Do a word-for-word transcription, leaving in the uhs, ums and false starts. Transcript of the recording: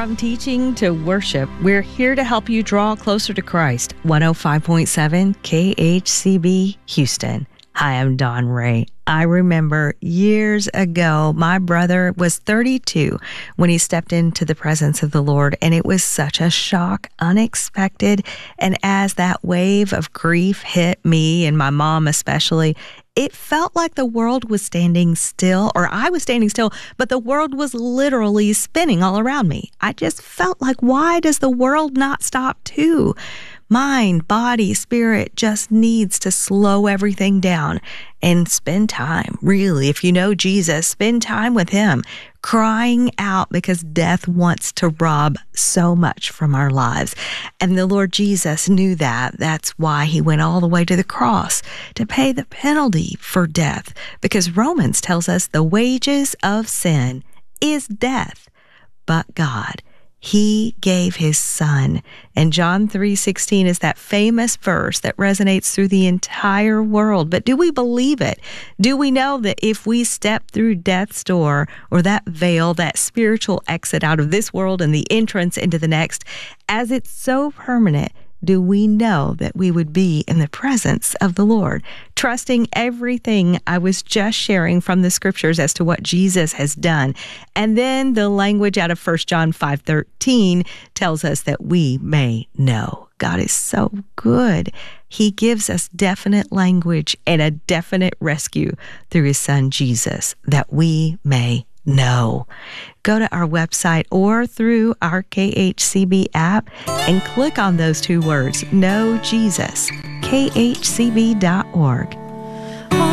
From teaching to worship, we're here to help you draw closer to Christ. one oh five point seven K H C B Houston. Hi, I'm Dawn Ray. I remember years ago, my brother was thirty-two when he stepped into the presence of the Lord, and it was such a shock, unexpected. And as that wave of grief hit me and my mom especially, it felt like the world was standing still, or I was standing still, but the world was literally spinning all around me. I just felt like, why does the world not stop too? Mind, body, spirit just needs to slow everything down and spend time. Really, if you know Jesus, spend time with him, crying out because death wants to rob so much from our lives. And the Lord Jesus knew that. That's why he went all the way to the cross to pay the penalty for death, because Romans tells us the wages of sin is death, but God, he gave his son. And John three sixteen is that famous verse that resonates through the entire world. But do we believe it? Do we know that if we step through death's door, or that veil, that spiritual exit out of this world and the entrance into the next, as it's so permanent, do we know that we would be in the presence of the Lord, trusting everything I was just sharing from the scriptures as to what Jesus has done? And then the language out of First John five thirteen tells us that we may know. God is so good. He gives us definite language and a definite rescue through his son Jesus, that we may know. Go to our website or through our K H C B app and click on those two words, Know Jesus, K H C B dot org.